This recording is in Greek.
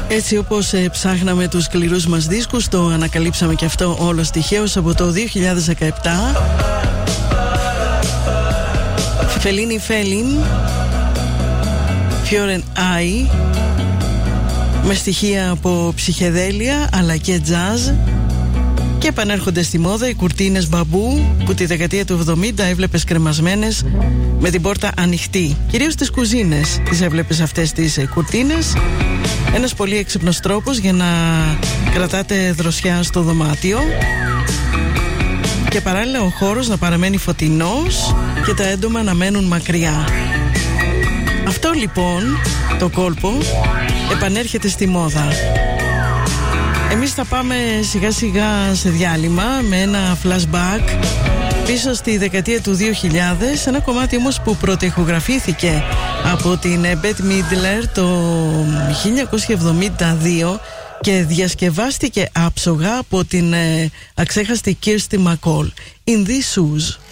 Έτσι όπως ψάχναμε τους σκληρούς μας δίσκους, το ανακαλύψαμε και αυτό όλο τυχαίως από το 2017. Φελίνι Φέλιν, Φιόρεν Άι, με στοιχεία από ψυχεδέλεια αλλά και τζαζ. Και επανέρχονται στη μόδα οι κουρτίνες μπαμπού που τη δεκαετία του 70 έβλεπες κρεμασμένες με την πόρτα ανοιχτή. Κυρίως στις κουζίνες τις έβλεπες αυτές τις κουρτίνες. Ένας πολύ έξυπνος τρόπος για να κρατάτε δροσιά στο δωμάτιο και παράλληλα ο χώρος να παραμένει φωτεινός και τα έντομα να μένουν μακριά. Αυτό λοιπόν το κόλπο επανέρχεται στη μόδα. Εμείς θα πάμε σιγά σιγά σε διάλειμμα με ένα flashback πίσω στη δεκαετία του 2000, ένα κομμάτι όμως που πρωτοηχογραφήθηκε από την Bette Midler το 1972 και διασκευάστηκε άψογα από την αξέχαστη Kirsty MacColl. In These Shoes.